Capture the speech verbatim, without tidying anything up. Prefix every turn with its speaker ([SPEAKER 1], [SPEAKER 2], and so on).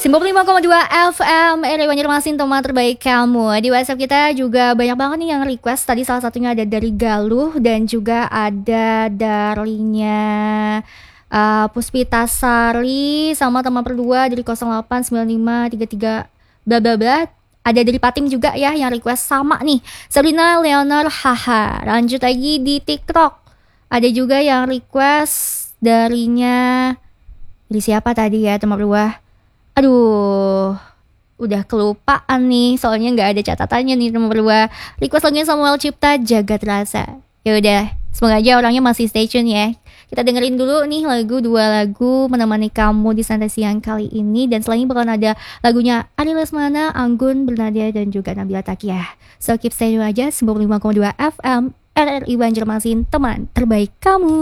[SPEAKER 1] sembilan puluh lima koma dua F M R I Banjarmasin, teman terbaik kamu. Di WhatsApp kita juga banyak banget nih yang request. Tadi salah satunya ada dari Galuh dan juga ada darinya uh, Puspita Sari sama teman berdua dari nol delapan sembilan lima tiga tiga bla bla bla. Ada dari Patim juga ya yang request sama nih. Sabrina Leonor haha. Lanjut lagi di TikTok. Ada juga yang request darinya dari siapa tadi ya teman berdua. Aduh, udah kelupaan nih, soalnya nggak ada catatannya nih nomor dua. Request lagunya Samuel Cipta, Jagat Rasa. Ya udah, semoga aja orangnya masih stay tune ya. Kita dengerin dulu nih lagu, dua lagu menemani kamu di santai siang kali ini. Dan selanjutnya bakalan ada lagunya Ari Lesmana, Anggun, Bernadia, dan juga Nabila Takiah. So keep stay tune aja, sembilan puluh lima koma dua F M R R I Banjarmasin, teman terbaik kamu.